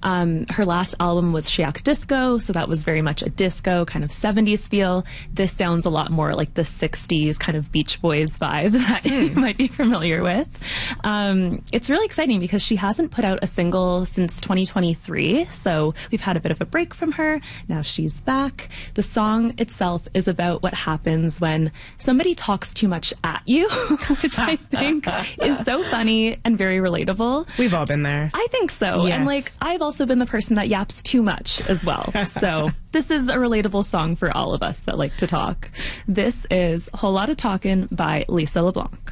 Her last album was Shack Disco, so that was very much a disco kind of 70s feel. This sounds a lot more like the 60s kind of Beach Boys vibe that you might be familiar with. It's really exciting because she hasn't put out a single since 2023, so we've had a bit of a break from her. Now she's back. The song itself is about what happens when somebody talks too much at you, which I think is so funny and very relatable. We've all been there. I think so. Yes. And like, I've also been the person that yaps too much as well. So this is a relatable song for all of us that like to talk. This is Whole Lotta Talkin' by Lisa LeBlanc.